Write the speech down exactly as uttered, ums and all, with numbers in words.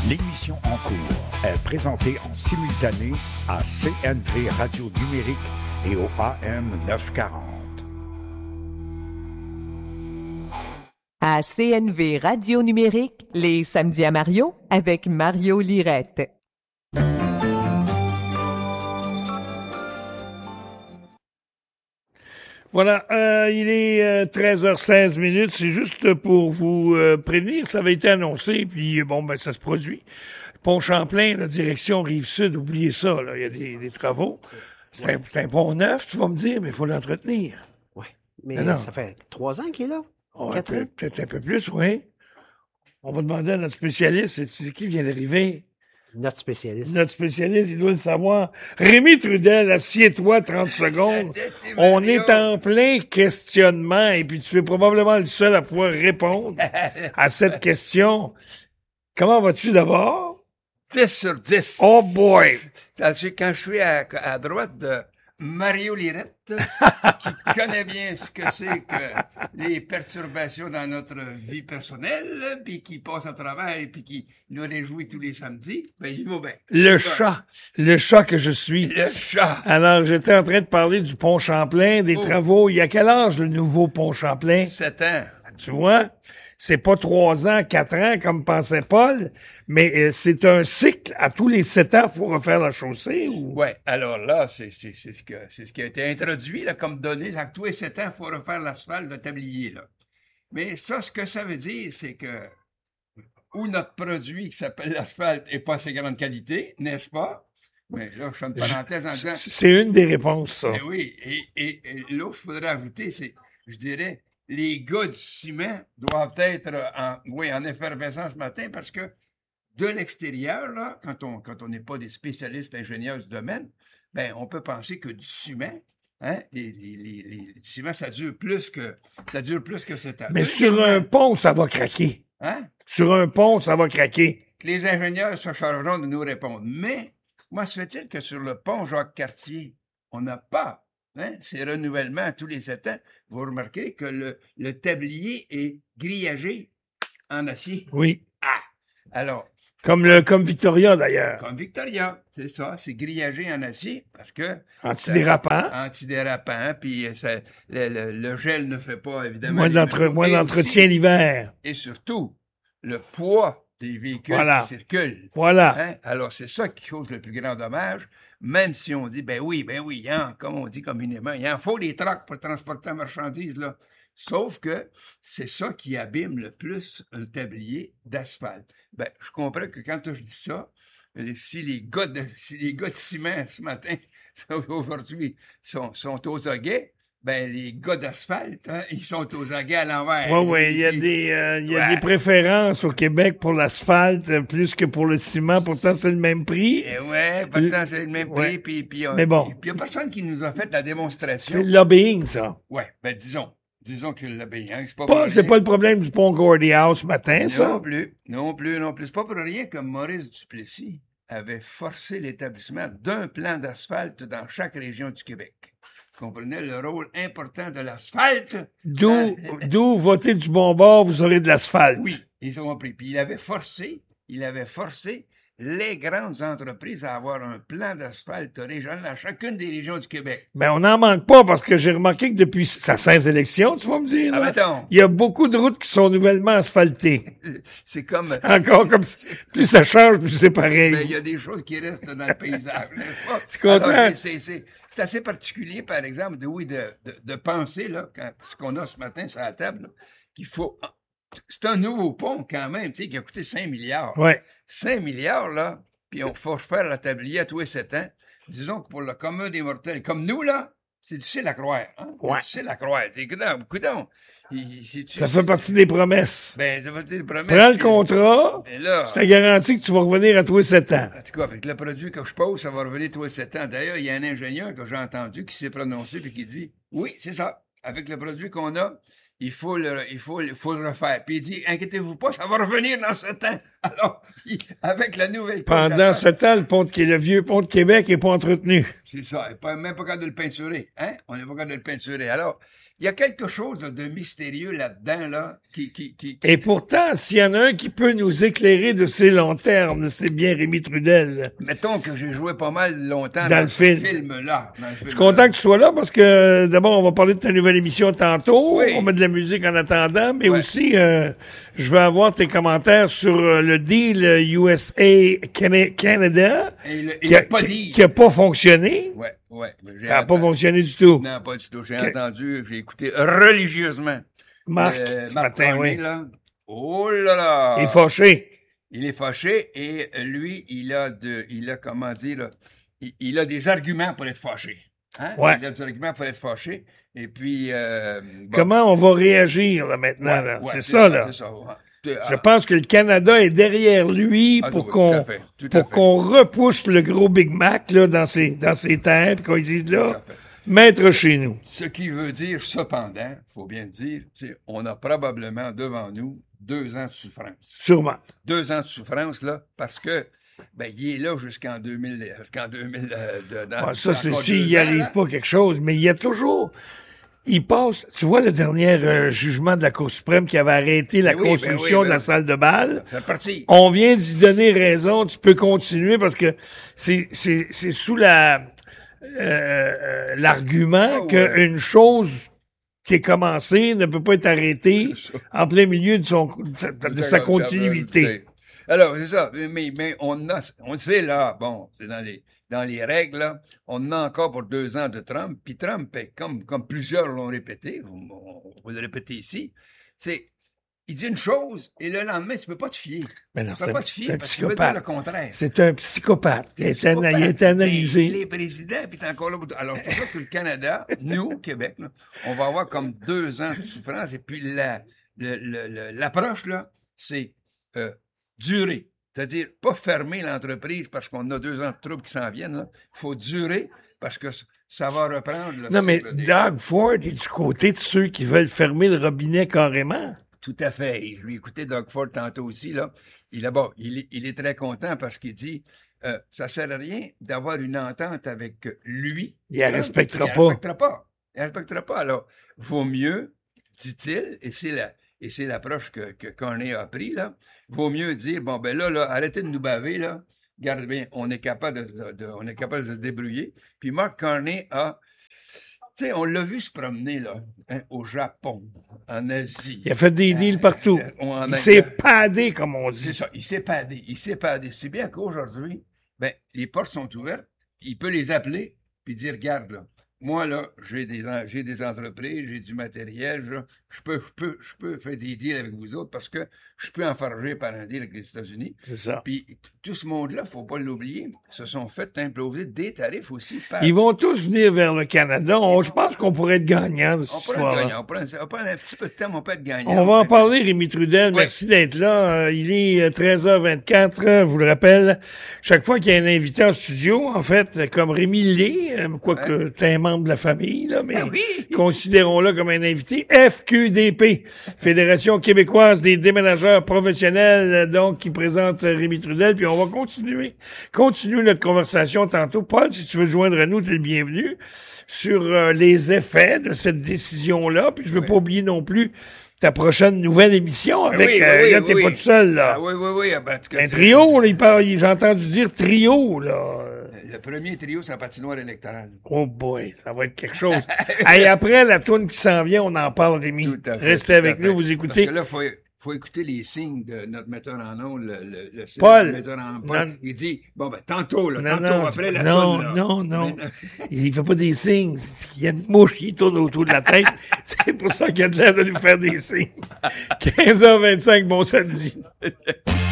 L'émission en cours est présentée en simultané à C N V Radio Numérique et au A M neuf cent quarante. À C N V Radio Numérique, les samedis à Mario, avec Mario Lirette. Voilà, euh, il est euh, treize heures seize minutes. C'est juste pour vous euh, prévenir, ça avait été annoncé, puis bon, ben ça se produit. Pont Champlain, la direction Rive-Sud, oubliez ça, là, il y a des, des travaux. C'est, ouais. un, c'est un pont neuf, tu vas me dire, mais il faut l'entretenir. Oui, mais, mais ça fait trois ans qu'il est là. Oh, Quatre ans? Peut-être un peu plus, oui. On va demander à notre spécialiste, c'est qui vient d'arriver? Notre spécialiste. Notre spécialiste, il doit le savoir. Rémi Trudel, assieds-toi trente secondes. On est en plein questionnement et puis tu es probablement le seul à pouvoir répondre à cette question. Comment vas-tu d'abord? dix sur dix. Oh boy! Quand je suis à, à droite de Mario Lirette, qui connaît bien ce que c'est que les perturbations dans notre vie personnelle, puis qui passe à travers et puis qui nous réjouit tous les samedis, ben il va bien. Le chat, le chat que je suis. Le chat. Alors, j'étais en train de parler du pont Champlain, des oh. travaux. Il y a quel âge le nouveau pont Champlain? Sept ans. Tu vois? C'est pas trois ans, quatre ans, comme pensait Paul, mais euh, c'est un cycle. À tous les sept ans, il faut refaire la chaussée. Ou... Oui, alors là, c'est, c'est, c'est, ce que, c'est ce qui a été introduit là, comme donnée. À tous les sept ans, il faut refaire l'asphalte, le tablier. Là. Mais ça, ce que ça veut dire, c'est que où notre produit qui s'appelle l'asphalte n'est pas assez grande qualité, n'est-ce pas? Mais là, je fais une parenthèse en disant... C'est une des réponses, ça. Mais oui, et, et, et là, il faudrait ajouter, c'est, je dirais... Les gars du ciment doivent être en, oui, en effervescence ce matin parce que de l'extérieur, là, quand on quand on n'est pas des spécialistes ingénieurs du domaine, ben on peut penser que du ciment, hein, les, les, les, les ciments, ça dure plus que ça dure plus que sept ans. Mais sur un pont, ça va craquer. Hein? Sur un pont, ça va craquer. Les ingénieurs se chargeront de nous répondre. Mais, moi, se fait-il que sur le pont Jacques-Cartier, on n'a pas Hein? C'est renouvellement tous les sept ans. Vous remarquez que le, le tablier est grillagé en acier. Oui. Ah! Alors. Comme le, comme Victoria, d'ailleurs. Comme Victoria. C'est ça. C'est grillagé en acier parce que. Antidérapant. Ça, antidérapant. Puis ça, le, le, le gel ne fait pas, évidemment. Moins, d'entre, moins d'entretien l'hiver. Et surtout, le poids des véhicules voilà. qui circulent. Voilà. Hein? Alors, c'est ça qui cause le plus grand dommage. Même si on dit, ben oui, ben oui, hein, comme on dit communément, il en faut des trucks pour transporter la marchandise, là. Sauf que c'est ça qui abîme le plus un tablier d'asphalte. Ben, je comprends que quand je dis ça, si les gars de, si les gars de ciment ce matin, aujourd'hui, sont, sont aux aguets, ben, les gars d'asphalte, hein, ils sont aux aguets à l'envers. Oui, oui, il y a, des, euh, il y a ouais. des préférences au Québec pour l'asphalte euh, plus que pour le ciment. Pourtant, c'est le même prix. Eh ouais, pourtant, c'est le même prix. Ouais. Puis, puis, Mais bon. Puis, il n'y a personne qui nous a fait la démonstration. C'est le lobbying, ça. Oui, ben, disons. Disons que le lobbying, hein, c'est pas, pas C'est pas le problème du pont Gordie House ce matin, ça. Non plus. Non plus, non plus. C'est pas pour rien que Maurice Duplessis avait forcé l'établissement d'un plan d'asphalte dans chaque région du Québec. Comprenez le rôle important de l'asphalte. D'où, hein? d'où voter du bon bord, vous aurez de l'asphalte. Oui, ils ont compris. Puis il avait forcé, il avait forcé les grandes entreprises à avoir un plan d'asphalte régional à chacune des régions du Québec. Ben, on n'en manque pas parce que j'ai remarqué que depuis sa seize élections, tu vas me dire, là, ah, il y a beaucoup de routes qui sont nouvellement asphaltées. C'est comme... C'est encore comme... Plus ça change, plus c'est pareil. Ben, il y a des choses qui restent dans le paysage, n'est-ce pas? Je suis content. Alors, c'est, c'est, c'est, c'est assez particulier, par exemple, de, oui, de, de, de penser, là, quand, ce qu'on a ce matin sur la table, là, qu'il faut... C'est un nouveau pont, quand même, tu sais, qui a coûté cinq milliards. Oui. cinq milliards, là, puis on faut refaire la tablier à tous les sept ans. Disons que pour le commun des mortels, comme nous, là, c'est difficile à croire. Hein? Ouais. C'est difficile à croire. C'est coudonc, coudonc. Il, c'est, ça fait partie des promesses. Ben, ça fait partie des promesses. Prends le contrat, là, c'est garanti que tu vas revenir à tous les sept ans. En tout cas, avec le produit que je pose, ça va revenir tous les sept ans. D'ailleurs, il y a un ingénieur que j'ai entendu qui s'est prononcé puis qui dit, oui, c'est ça. Avec le produit qu'on a, il faut le, il faut, il faut le refaire. Puis il dit, inquiétez-vous pas, ça va revenir dans sept ans. Alors, il, avec la nouvelle... Pendant sept ans, le pont de, le vieux pont de Québec n'est pas entretenu. C'est ça. Il n'est même pas capable de le peinturer. Hein? On n'est pas capable de le peinturer. Alors, Il y a quelque chose là, de mystérieux là-dedans, là, qui, qui, qui, qui... Et pourtant, s'il y en a un qui peut nous éclairer de ses longs termes, c'est bien Rémi Trudel. Mettons que j'ai joué pas mal longtemps dans, dans, le ce film. film-là. Dans le film Je suis content que tu sois là parce que, d'abord, on va parler de ta nouvelle émission tantôt. Oui. On met de la musique en attendant, mais Ouais. aussi, euh, je veux avoir tes commentaires sur euh, le deal euh, U S A Cana- Canada Et le, et qui, a, le pas qui- dit. qui a pas fonctionné. Ouais, ouais. J'ai Ça n'a pas entendu- fonctionné du tout. Non, pas du tout. J'ai Que- entendu, j'ai écouté religieusement. Marc, Euh, ce Marc matin, Carney, oui. là. Oh là là! Il est fâché. Il est fâché et lui, il a de, il a, comment dire, là, il, il a des arguments pour être fâché. Hein? Ouais. Il a des arguments pour être fâché. Et puis, euh, bon. Comment on va réagir là, maintenant? Ouais, là? ouais, c'est ça, là. C'est ça. Ouais. Je pense que le Canada est derrière lui Ah, pour oui, qu'on tout à fait, tout à pour fait. qu'on repousse le gros Big Mac là, dans ses, dans ses terres, puis qu'on lui dise Tout à là, fait. maître chez nous. Ce qui veut dire, cependant, faut bien le dire, c'est on a probablement devant nous deux ans de souffrance. Sûrement. Deux ans de souffrance, là, parce que, ben, il est là jusqu'en deux mille, jusqu'en deux mille, euh, de- dans- Ouais, ça, c'est encore s'il deux n'y ans, arrive là. pas quelque chose, mais il y a toujours... Il passe... Tu vois le dernier euh, jugement de la Cour suprême qui avait arrêté la Ben oui, ben construction oui, de la ben- salle de bal. C'est parti. On vient d'y donner raison, tu peux continuer parce que c'est c'est c'est sous la euh, euh, l'argument Oh, que ouais. une chose qui est commencée ne peut pas être arrêtée en plein milieu de son de, de sa continuité. Alors, c'est ça. Mais, mais on a, on le sait là, bon, c'est dans les, dans les règles, là, on a encore pour deux ans de Trump. Puis Trump, est comme, comme plusieurs l'ont répété, on, on, on va le répéter ici, c'est, il dit une chose et le lendemain, tu peux pas te fier. Mais non, Tu peux c'est pas un- te c'est fier un parce qu'il veut dire le psychopathe. contraire. C'est un psychopathe. Il a été, ana- il a été Mais analysé. Il est président, puis t'es encore là. Pour... Alors, c'est pour ça que le Canada, nous, au Québec, là, on va avoir comme deux ans de souffrance. Et puis, la, le, le, le- l'approche, là, c'est euh, durer. C'est-à-dire, pas fermer l'entreprise parce qu'on a deux ans de troubles qui s'en viennent. Il faut durer parce que ça va reprendre. Le Non, mais cycle des- Doug Ford est du côté de ceux qui veulent fermer le robinet carrément. Tout à fait. Et je lui ai écouté Doug Ford tantôt aussi. Là. Il, est, bon, il, est, il est très content parce qu'il dit euh, ça ne sert à rien d'avoir une entente avec lui. Il la Trump, respectera il la pas. respectera pas. Il la respectera pas. Alors, vaut mieux, dit-il, et c'est la, et c'est l'approche que, que Carney a pris, là, vaut mieux dire, bon, ben là, là, arrêtez de nous baver, là. Regardez bien, on est capable de, de- de- on est capable de se débrouiller. Puis Mark Carney a, tu sais, on l'a vu se promener, là, hein, au Japon, en Asie. Il a fait des deals partout. Euh, en Il s'est Angleterre. padé, comme on C'est dit. ça, il s'est padé, il s'est padé. C'est bien qu'aujourd'hui, ben, les portes sont ouvertes, il peut les appeler, puis dire, regarde, là, moi, là, j'ai des, en- j'ai des entreprises, j'ai du matériel, là, je peux, je peux, je peux faire des deals avec vous autres parce que je peux enfarger par un deal avec les États-Unis. C'est ça. Puis t- tout ce monde-là, faut pas l'oublier, se sont fait imploser des tarifs aussi par... Ils vont tous venir vers le Canada. On- je pense qu'on pourrait être gagnant de cette On pourrait être histoire-là. gagnant, on pourrait, on pourrait un petit peu de temps, on peut être gagnant. On va en Fait que- parler, Rémi Trudel. Oui. Merci d'être là. Euh, il est euh, treize heures vingt-quatre. euh, Je vous le rappelle, chaque fois qu'il y a un invité en studio, en fait, euh, comme Rémi l'est, euh, quoique tu es un membre de la famille, là, mais Ben oui. considérons-le comme un invité. F Q D P, Fédération québécoise des déménageurs professionnels, euh, donc, qui présente euh, Rémi Trudel. Puis on va continuer, continuer notre conversation tantôt. Paul, si tu veux te joindre à nous, tu es le bienvenu, sur euh, les effets de cette décision-là. Puis je veux Oui. pas oublier non plus ta prochaine nouvelle émission avec, Oui, oui, euh, oui, là, t'es oui. pas tout seul, là. Ah, oui, oui, oui. ah, ben, en tout cas, Un c'est- trio, là, il parle, il- j'ai entendu dire trio, là. Le premier trio, c'est la patinoire électorale. Oh boy, ça va être quelque chose. Hey, après, la toune qui s'en vient, on en parle, Rémi. Tout à fait, Restez tout à avec fait. nous, vous écoutez. Parce que là, il faut, faut écouter les signes de notre metteur en ondes, le, le, le Paul. le metteur en Paul. Non. Il dit, bon, ben, tantôt, là, Non, tantôt, non, après c'est la pas- non, toune, là. non, non. Mais- Il fait pas des signes. C'est qu'il y a une mouche qui tourne autour de la tête. C'est pour ça qu'il a l'air de nous faire des signes. quinze heures vingt-cinq, bon samedi.